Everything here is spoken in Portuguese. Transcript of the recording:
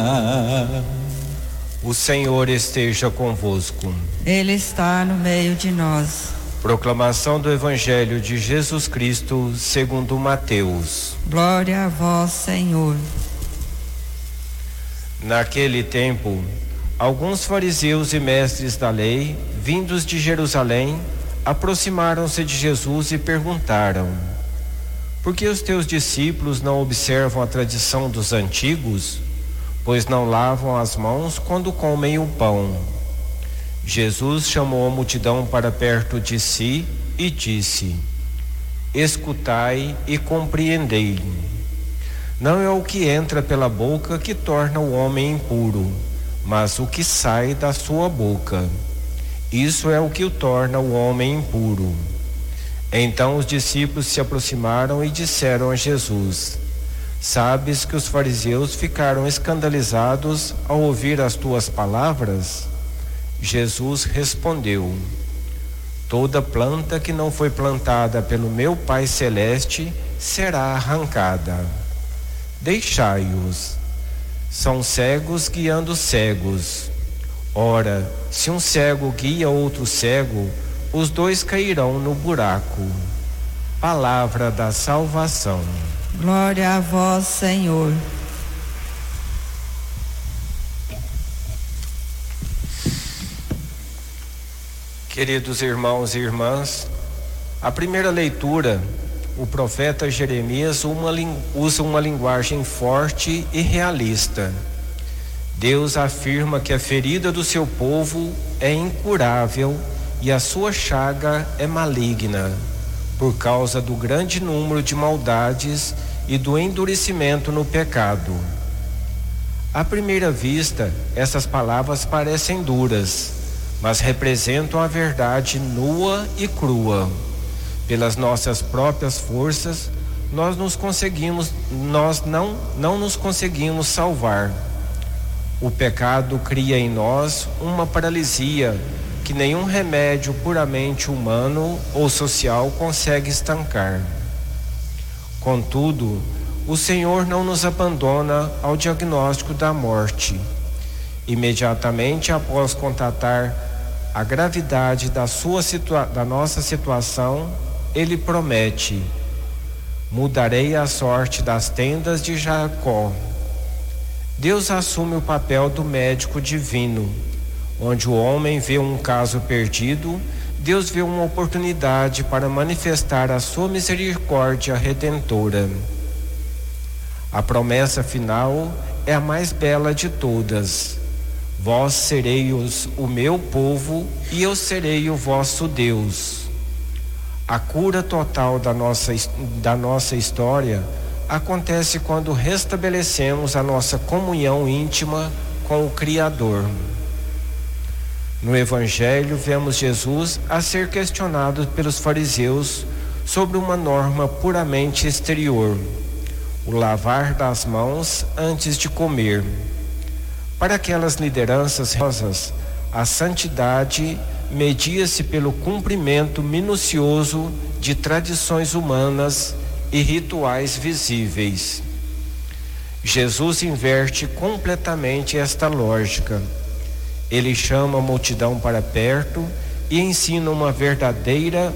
O Senhor esteja convosco. Ele está no meio de nós. Proclamação do Evangelho de Jesus Cristo segundo Mateus. Glória a vós, Senhor. Naquele tempo, alguns fariseus e mestres da lei, vindos de Jerusalém, aproximaram-se de Jesus e perguntaram: por que os teus discípulos não observam a tradição dos antigos, pois não lavam as mãos quando comem o pão? Jesus chamou a multidão para perto de si e disse: escutai e compreendei. Não é o que entra pela boca que torna o homem impuro, mas o que sai da sua boca. Isso é o que o torna o homem impuro. Então os discípulos se aproximaram e disseram a Jesus: sabes que os fariseus ficaram escandalizados ao ouvir as tuas palavras? Jesus respondeu: toda planta que não foi plantada pelo meu Pai Celeste será arrancada. Deixai-os. São cegos guiando cegos. Ora, se um cego guia outro cego, os dois cairão no buraco. Palavra da salvação. Glória a vós, Senhor. Queridos irmãos e irmãs, a primeira leitura, o profeta Jeremias usa uma linguagem forte e realista. Deus afirma que a ferida do seu povo é incurável e a sua chaga é maligna, por causa do grande número de maldades e do endurecimento no pecado. À primeira vista, essas palavras parecem duras, mas representam a verdade nua e crua. Pelas nossas próprias forças, nós não nos conseguimos salvar. O pecado cria em nós uma paralisia que nenhum remédio puramente humano ou social consegue estancar. Contudo, o Senhor não nos abandona ao diagnóstico da morte. Imediatamente após constatar a gravidade da nossa situação, Ele promete: mudarei a sorte das tendas de Jacó. Deus assume o papel do médico divino. Onde o homem vê um caso perdido, Deus vê uma oportunidade para manifestar a sua misericórdia redentora. A promessa final é a mais bela de todas: vós sereis o meu povo e eu serei o vosso Deus. A cura total da nossa história acontece quando restabelecemos a nossa comunhão íntima com o Criador. No Evangelho, vemos Jesus a ser questionado pelos fariseus sobre uma norma puramente exterior: o lavar das mãos antes de comer. Para aquelas lideranças religiosas, a santidade media-se pelo cumprimento minucioso de tradições humanas e rituais visíveis. Jesus inverte completamente esta lógica. Ele chama a multidão para perto e ensina uma verdadeira